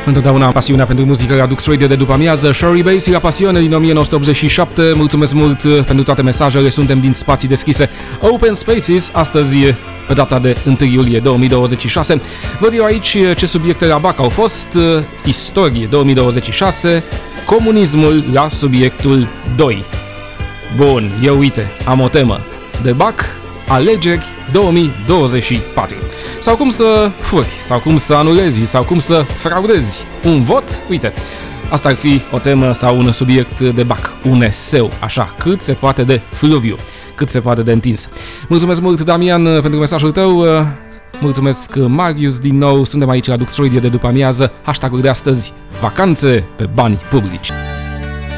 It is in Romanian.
Întotdeauna pasiunea pentru muzică la Dux Radio de după amiază. Shirley Bassey la pasiune din 1987. Mulțumesc mult pentru toate mesajele. Suntem din spații deschise Open Spaces. Astăzi, pe data de 1 iulie 2026. Văd eu aici ce subiecte la BAC au fost. Istorie 2026. Comunismul la subiectul 2. Bun, eu uite, am o temă de BAC. Alegeri 2024. Sau cum să furi, sau cum să anulezi, sau cum să fraudezi un vot. Uite, asta ar fi o temă sau un subiect de BAC, un eseu, așa, cât se poate de fluviu, cât se poate de întins. Mulțumesc mult, Damian, pentru mesajul tău. Mulțumesc, Marius, din nou. Suntem aici la Dux Radio de după amiază. Hashtag-ul de astăzi: vacanțe pe bani publici.